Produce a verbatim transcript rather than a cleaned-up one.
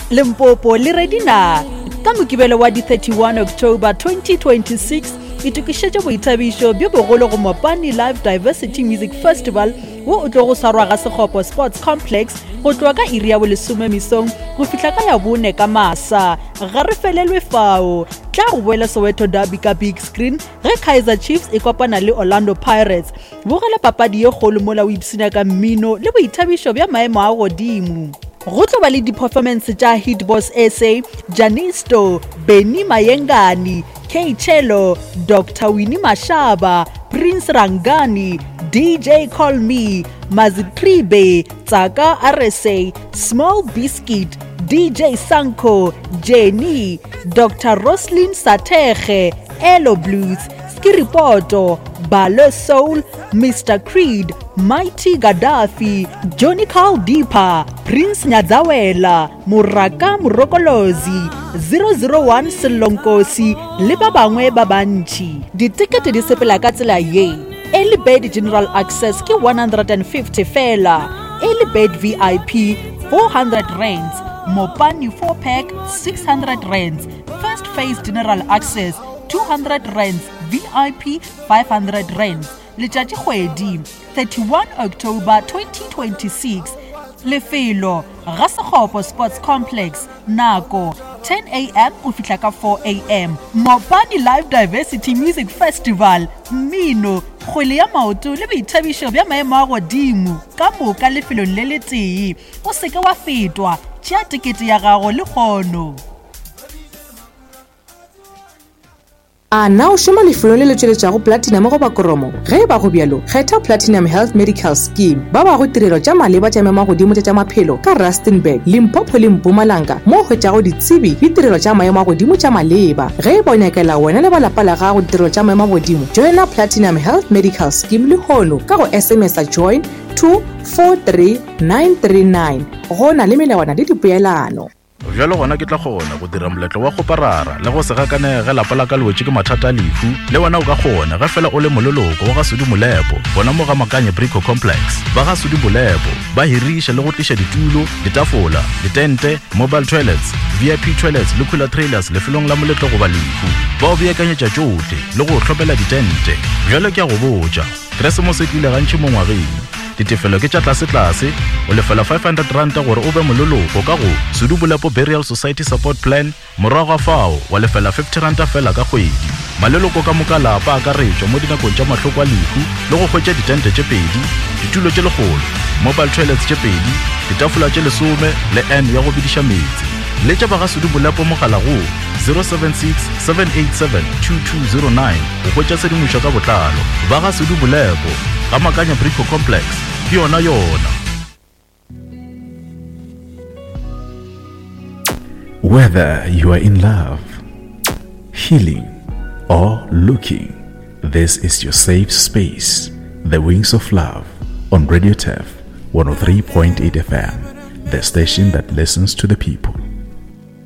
Limpopo le redina ka mokibelo wa di thirty-one October twenty twenty-six itukišetše boithabišo bjo bogolo go Mopani Live Diversity Music Festival wo o tlo go sarwa ga Sekgopo Sports Complex go tloa ka iri ya bolesome mesong go fihla ka ya bone ka masa. Ga re felelwe fao tla go boela Soweto Derby ka big screen ge Kaizer Chiefs e kopana le Orlando Pirates. Bogele papadi ye kgolo mola o ipsina ka mmino le boithabišo bja maemo a godimo. Go tlo ba le di-performance tša Hitbox S A, Janisto, Benny Mayengani, K Chelo, Doctor Winnie Mashaba, Prince Rangani, D J Call Me, Mazitribe, Tsaka R S A, Small Biscuit, D J Sanko, Jenny, Doctor Roslyn Sateche, Elo Blues, Skiripoto, Balo Soul, Mister Creed, Mighty Gaddafi, Johnny Caldipa, Prince Nyadzawela, Muraka Murokolozi, zero zero one Selonkosi, le ba bangwe ba bantši. Ditikete di sepela ka tsela ye. Early Bird General Access ke one hundred fifty fela. Early Bird V I P four hundred rands. Mopani four pack six hundred rands. First Phase General Access two hundred rands. V I P five hundred rands. Letšatši kgwedi thirty-one October twenty twenty-six. Lefelo ga Sekgopo Sports Complex. Nako ten A M o fihla ka four A M. Mopani Live Diversity Music Festival. Mmino, kgwele ya maoto le boithabišo bja maemo a godimo ka moka lefelong le le tee. O seke wa fetwa, tšea tikete ya gago le kgono. A na o šoma lefelong le le tšweletšago platinum go bakoromo ge ba go bjalo kgetha Platinum Health Medical Scheme ba ba go tirelo tša maleba tša maemo a godimo tša maphelo ka Rustenburg, Limpopo le Mpumalanga mo hwetšago ditsebi le tirelo tša maemo a godimo tša maleba. Ge ba nyakela wena le ba lapa la gago ditirelo tša maemo a godimo, joina Platinum Health Medical Scheme le hono ka go S M S a join two four three nine three nine go na le melawana le dipeelano. Bjalo gona ke tla kgona go dira moletlo wa go parara le go se gakane ge lapa la ka lwetše ke mathata a lefu le wena o ka kgona ge fela o le mololoko wa ga Sudi Molepo bona mo ga Makanye Brico Complex. Ba ga Sudi Molepo ba hiriša le go tliša ditulo, ditafola, ditente, mobile toilets, V I P toilets le cooler trailers lefelong la moletlo go ba lefu. Ba o beakanyetša tšohle le go hlopela ditente. Bjalo ke a go botša Keresemose e tlile gantši mo ngwageng. Ditefelo ke tša tlase-tlase o lefela five hundred ranta gore o be mololoko ka go Sudi Molepo Burial Society Support Plan. Morago ga fao wa lefela fifty ranta fela ka kgwedi. Maleloko ka moka lapa a ka retšwa mo dinakong tša mahloko a lefu le go hwetša ditente tše pedi, ditulo tše lekgolo, mobile toilets tše pedi, ditafola tše lesome le N ya go bediša metsi. Le tša ba ga Sudi Molepo mogala go zero seven six seven eight seven two two zero nine go hwetša sedimošo ka botlalo. Ba ga Sudi Molepo ga Makanye Brico Complex ke yona yona. Whether you are in love, healing, or looking, this is your safe space. The Wings of Love on Radio T E F one oh three point eight F M, the station that listens to the people.